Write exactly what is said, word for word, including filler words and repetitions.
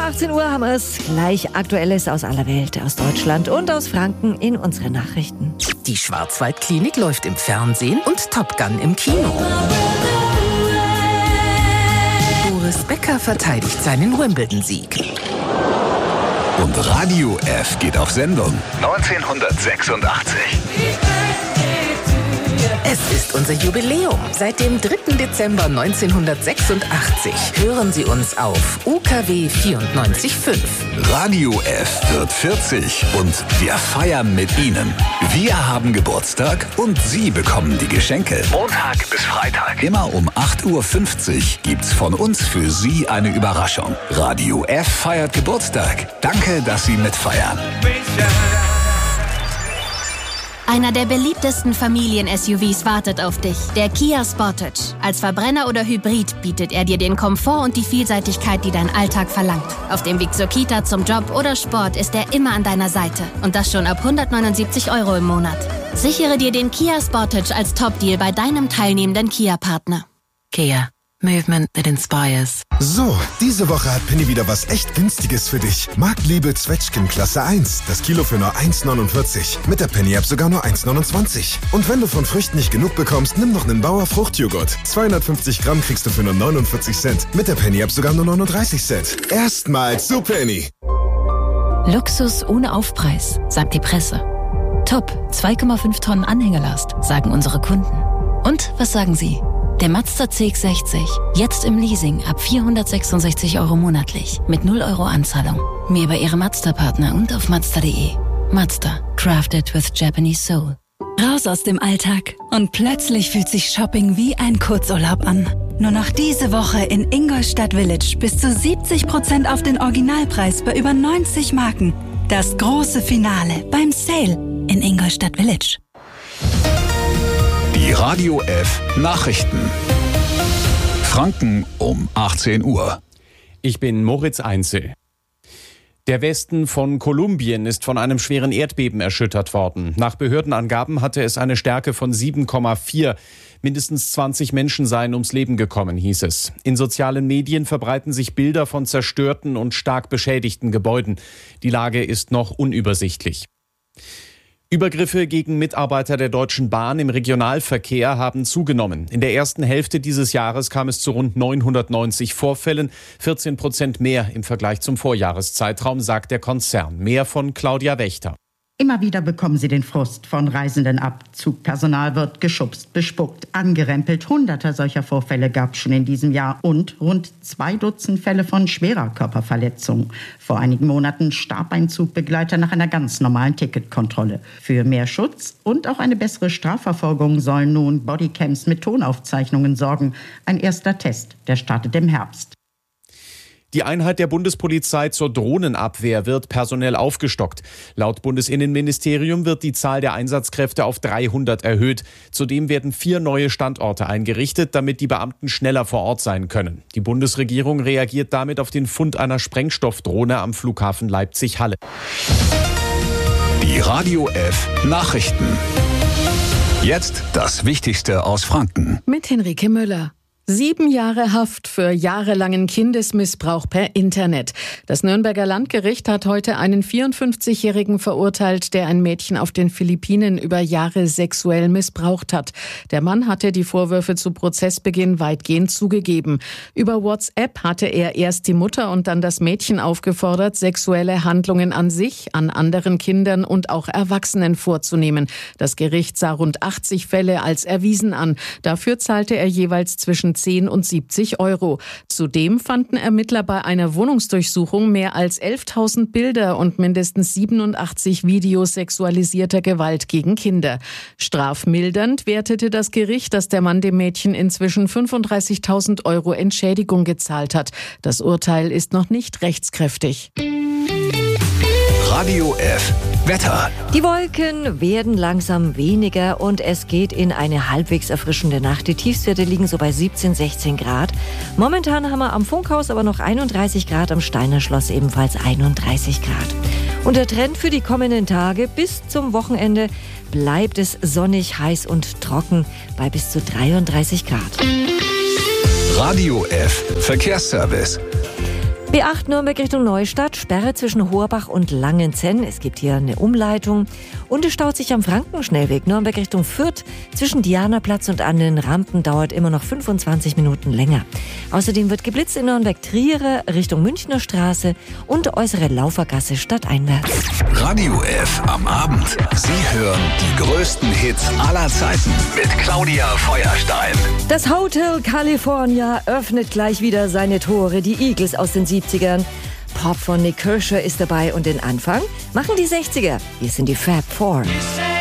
achtzehn Uhr haben wir es. Gleich Aktuelles aus aller Welt, aus Deutschland und aus Franken in unsere Nachrichten. Die Schwarzwaldklinik läuft im Fernsehen und Top Gun im Kino. Boris Becker verteidigt seinen Wimbledon-Sieg. Und Radio F geht auf Sendung. neunzehnhundertsechsundachtzig. Es ist unser Jubiläum. Seit dem dritten Dezember neunzehnhundertsechsundachtzig hören Sie uns auf U K W vierundneunzig Komma fünf. Radio F wird vierzig und wir feiern mit Ihnen. Wir haben Geburtstag und Sie bekommen die Geschenke. Montag bis Freitag. Immer um acht Uhr fünfzig gibt's von uns für Sie eine Überraschung. Radio F feiert Geburtstag. Danke, dass Sie mitfeiern. Einer der beliebtesten Familien-S U Vs wartet auf dich, der Kia Sportage. Als Verbrenner oder Hybrid bietet er dir den Komfort und die Vielseitigkeit, die dein Alltag verlangt. Auf dem Weg zur Kita, zum Job oder Sport ist er immer an deiner Seite. Und das schon ab hundertneunundsiebzig Euro im Monat. Sichere dir den Kia Sportage als Top-Deal bei deinem teilnehmenden Kia-Partner. Kia. Movement that inspires. So, diese Woche hat Penny wieder was echt Günstiges für dich. Marktliebe Zwetschgen Klasse eins. Das Kilo für nur eins neunundvierzig. Mit der Penny-App sogar nur eins neunundzwanzig. Und wenn du von Früchten nicht genug bekommst, nimm noch einen Bauer Fruchtjoghurt. zweihundertfünfzig Gramm kriegst du für nur neunundvierzig Cent. Mit der Penny-App sogar nur neununddreißig Cent. Erstmals zu Penny. Luxus ohne Aufpreis, sagt die Presse. Top, zwei Komma fünf Tonnen Anhängelast, sagen unsere Kunden. Und was sagen Sie? Der Mazda C X sechzig, jetzt im Leasing ab vierhundertsechsundsechzig Euro monatlich, mit null Euro Anzahlung. Mehr bei Ihrem Mazda-Partner und auf Mazda punkt de. Mazda, crafted with Japanese soul. Raus aus dem Alltag und plötzlich fühlt sich Shopping wie ein Kurzurlaub an. Nur noch diese Woche in Ingolstadt Village bis zu siebzig Prozent auf den Originalpreis bei über neunzig Marken. Das große Finale beim Sale in Ingolstadt Village. Die Radio F Nachrichten. Franken um achtzehn Uhr. Ich bin Moritz Einzel. Der Westen von Kolumbien ist von einem schweren Erdbeben erschüttert worden. Nach Behördenangaben hatte es eine Stärke von sieben Komma vier. Mindestens zwanzig Menschen seien ums Leben gekommen, hieß es. In sozialen Medien verbreiten sich Bilder von zerstörten und stark beschädigten Gebäuden. Die Lage ist noch unübersichtlich. Übergriffe gegen Mitarbeiter der Deutschen Bahn im Regionalverkehr haben zugenommen. In der ersten Hälfte dieses Jahres kam es zu rund neunhundertneunzig Vorfällen, vierzehn Prozent mehr im Vergleich zum Vorjahreszeitraum, sagt der Konzern. Mehr von Claudia Wächter. Immer wieder bekommen sie den Frust von Reisenden ab. Zugpersonal wird geschubst, bespuckt, angerempelt. Hunderte solcher Vorfälle gab es schon in diesem Jahr und rund zwei Dutzend Fälle von schwerer Körperverletzung. Vor einigen Monaten starb ein Zugbegleiter nach einer ganz normalen Ticketkontrolle. Für mehr Schutz und auch eine bessere Strafverfolgung sollen nun Bodycams mit Tonaufzeichnungen sorgen. Ein erster Test, der startet im Herbst. Die Einheit der Bundespolizei zur Drohnenabwehr wird personell aufgestockt. Laut Bundesinnenministerium wird die Zahl der Einsatzkräfte auf dreihundert erhöht. Zudem werden vier neue Standorte eingerichtet, damit die Beamten schneller vor Ort sein können. Die Bundesregierung reagiert damit auf den Fund einer Sprengstoffdrohne am Flughafen Leipzig-Halle. Die Radio F Nachrichten. Jetzt das Wichtigste aus Franken. Mit Henrike Müller. Sieben Jahre Haft für jahrelangen Kindesmissbrauch per Internet. Das Nürnberger Landgericht hat heute einen vierundfünfzigjährigen verurteilt, der ein Mädchen auf den Philippinen über Jahre sexuell missbraucht hat. Der Mann hatte die Vorwürfe zu Prozessbeginn weitgehend zugegeben. Über WhatsApp hatte er erst die Mutter und dann das Mädchen aufgefordert, sexuelle Handlungen an sich, an anderen Kindern und auch Erwachsenen vorzunehmen. Das Gericht sah rund achtzig Fälle als erwiesen an. Dafür zahlte er jeweils zwischen zehn und siebzig Euro. Zudem fanden Ermittler bei einer Wohnungsdurchsuchung mehr als elftausend Bilder und mindestens siebenundachtzig Videos sexualisierter Gewalt gegen Kinder. Strafmildernd wertete das Gericht, dass der Mann dem Mädchen inzwischen fünfunddreißigtausend Euro Entschädigung gezahlt hat. Das Urteil ist noch nicht rechtskräftig. Radio F Wetter. Die Wolken werden langsam weniger und es geht in eine halbwegs erfrischende Nacht. Die Tiefstwerte liegen so bei siebzehn, sechzehn Grad. Momentan haben wir am Funkhaus aber noch einunddreißig Grad, am Steiner Schloss ebenfalls einunddreißig Grad. Und der Trend für die kommenden Tage bis zum Wochenende bleibt es sonnig, heiß und trocken bei bis zu dreiunddreißig Grad. Radio F Verkehrsservice. B acht Nürnberg Richtung Neustadt, Sperre zwischen Hoherbach und Langenzenn. Es gibt hier eine Umleitung. Und es staut sich am Frankenschnellweg Nürnberg Richtung Fürth. Zwischen Dianaplatz und an den Rampen dauert immer noch fünfundzwanzig Minuten länger. Außerdem wird geblitzt in Nürnberg-Triere Richtung Münchner Straße und äußere Laufergasse stadteinwärts. Radio F am Abend. Sie hören die größten Hits aller Zeiten mit Claudia Feuerstein. Das Hotel California öffnet gleich wieder seine Tore. Die Eagles aus den siebzigern. Pop von Nick Kershaw ist dabei und den Anfang machen die sechziger. Hier sind die Fab Four.